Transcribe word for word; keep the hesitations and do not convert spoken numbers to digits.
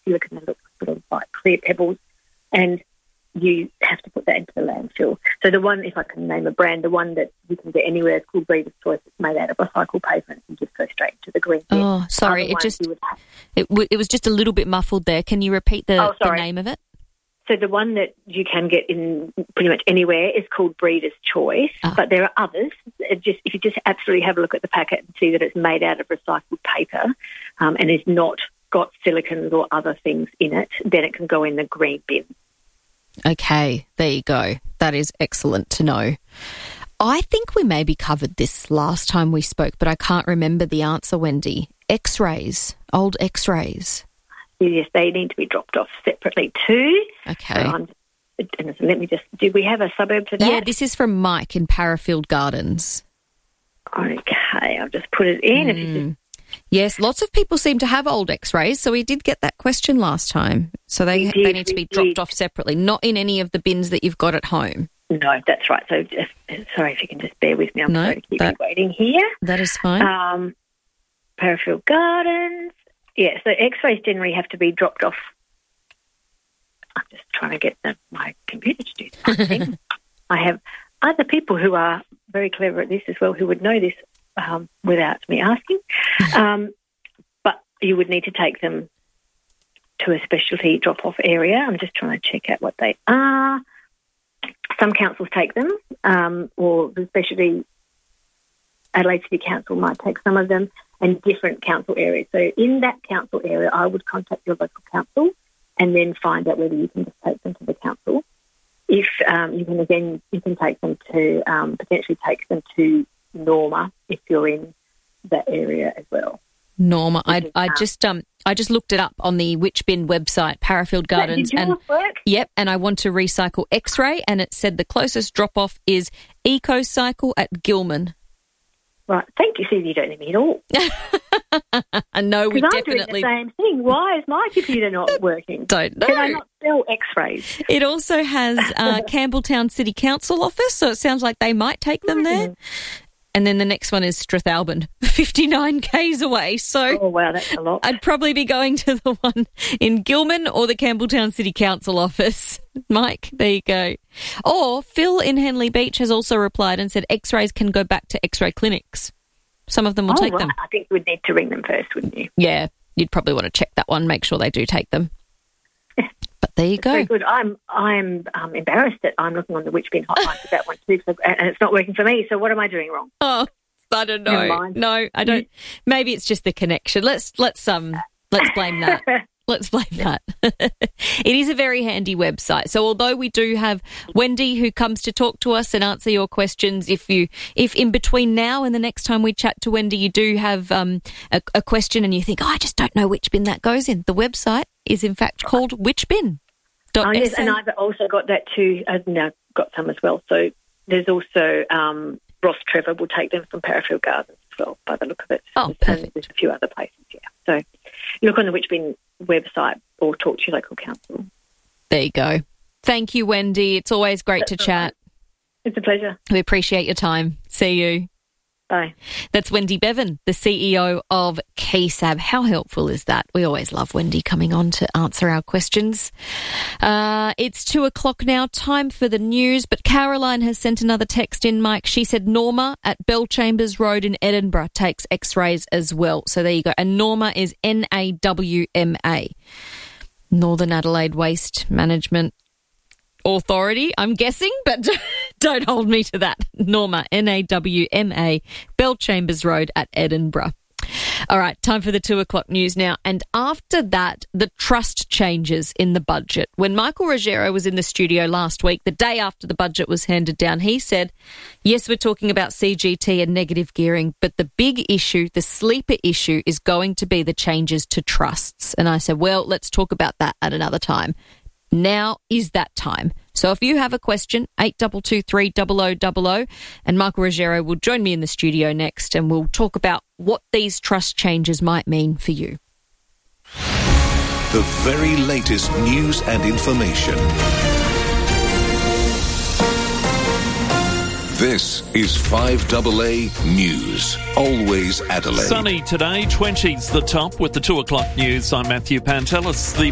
silicon that looks sort of like clear pebbles, and you have to put that into the landfill. So the one, if I can name a brand, the one that you can get anywhere is called Breeders' Choice. It's made out of recycled pavement and just go straight into the green bin. Oh, sorry, it just it, w- it was just a little bit muffled there. Can you repeat the, oh, the name of it? So the one that you can get in pretty much anywhere is called Breeders' Choice, oh. but there are others. It just if you just absolutely have a look at the packet and see that it's made out of recycled paper um, and is not got silicons or other things in it, then it can go in the green bin. Okay, there you go. That is excellent to know. I think we maybe covered this last time we spoke, but I can't remember the answer, Wendy. X-rays, old X-rays. Yes, they need to be dropped off separately too. Okay. So I'm, and let me just, do we have a suburb to that? Yeah, this is from Mike in Parafield Gardens. Okay, I'll just put it in. Mm. If you just... Yes, lots of people seem to have old X-rays, so we did get that question last time. So they they need to be dropped off separately, not in any of the bins that you've got at home. No, that's right. So if, sorry if you can just bear with me. I'm no, sorry to keep that, you waiting here. That is fine. Um, Parafield Gardens. Yeah, so X-rays generally have to be dropped off. I'm just trying to get the, my computer to do something. I have other people who are very clever at this as well who would know this um, without me asking. Um, but you would need to take them to a specialty drop-off area. I'm just trying to check out what they are. Some councils take them, um, or the specialty Adelaide City Council might take some of them, and different council areas. So in that council area, I would contact your local council and then find out whether you can just take them to the council. If um, you can, again, you can take them to, um, potentially take them to Norma if you're in that area as well. Norma, I, I just um I just looked it up on the Whichbin website, Parafield Gardens. Did yours work? Yep, and I want to recycle X-ray, and it said the closest drop-off is EcoCycle at Gilman. Right, thank you. See, you don't need me at all. No, we I'm definitely... doing the same thing. Why is my computer not working? Don't know. Can I not spell X-rays? It also has uh, Campbelltown City Council office, so it sounds like they might take them mm. there. And then the next one is Strathalbyn, fifty-nine kays away. So oh, wow, that's a lot. I'd probably be going to the one in Gilman or the Campbelltown City Council office. Mike, there you go. Or Phil in Henley Beach has also replied and said X-rays can go back to X-ray clinics. Some of them will oh, take right. them. I think you would need to ring them first, wouldn't you? Yeah, you'd probably want to check that one, make sure they do take them. But there you go. Very good. I'm I'm um, embarrassed that I'm looking on the Whichbin hotline for that one too, so, and it's not working for me. So what am I doing wrong? Oh, I don't know. No, I don't. Maybe it's just the connection. Let's let's um let's blame that. Let's blame that. It is a very handy website. So although we do have Wendy who comes to talk to us and answer your questions, if you if in between now and the next time we chat to Wendy you do have um a, a question and you think, oh, I just don't know which bin that goes in, the website is in fact called Whichbin. Oh, yes, and I've also got that too. I've now got some as well. So there's also um, Ross Trevor will take them from Parafield Gardens as well, by the look of it. Oh, perfect. And there's a few other places, yeah. So look on the Whichbin website or talk to your local council. There you go. Thank you, Wendy. It's always great That's to right. chat. It's a pleasure. We appreciate your time. See you. Bye. That's Wendy Bevan, the C E O of K S A B. How helpful is that? We always love Wendy coming on to answer our questions. Uh, it's two o'clock now, time for the news, but Caroline has sent another text in, Mike. She said Norma at Bellchambers Road in Edinburgh takes X-rays as well. So there you go. And Norma is N A W M A, Northern Adelaide Waste Management Authority, I'm guessing, but don't hold me to that. Norma, N A W M A, Bellchambers Road at Edinburgh. All right, time for the two o'clock news now. And after that, the trust changes in the budget. When Michael Ruggiero was in the studio last week, the day after the budget was handed down, he said, yes, we're talking about C G T and negative gearing, but the big issue, the sleeper issue, is going to be the changes to trusts. And I said, well, let's talk about that at another time. Now is that time. So if you have a question, eight two two three double oh double oh, and Michael Ruggiero will join me in the studio next and we'll talk about what these trust changes might mean for you. The very latest news and information. This is five A A News. Always Adelaide. Sunny today, twenties the top with the two o'clock news. I'm Matthew Pantelis. The